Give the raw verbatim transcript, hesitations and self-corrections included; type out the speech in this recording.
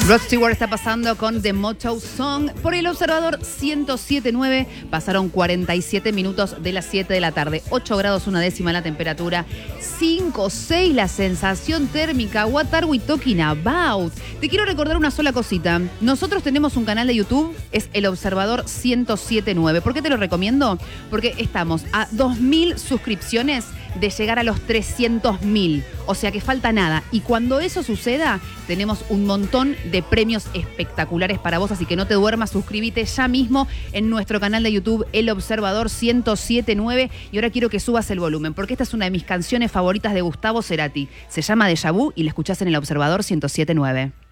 Rod Stewart está pasando con The Motown Song por El Observador ciento siete punto nueve. Pasaron cuarenta y siete minutos de las siete de la tarde. ocho grados una décima la temperatura. cinco seis la sensación térmica. What are we talking about? Te quiero recordar una sola cosita. Nosotros tenemos un canal de YouTube. Es El Observador ciento siete punto nueve. ¿Por qué te lo recomiendo? Porque estamos a dos mil suscripciones de llegar a los trescientos mil. O sea que falta nada. Y cuando eso suceda, tenemos un montón de premios espectaculares para vos. Así que no te duermas, suscríbete ya mismo en nuestro canal de YouTube, El Observador ciento siete punto nueve. Y ahora quiero que subas el volumen, porque esta es una de mis canciones favoritas de Gustavo Cerati. Se llama Déjà Vu y la escuchás en El Observador ciento siete punto nueve.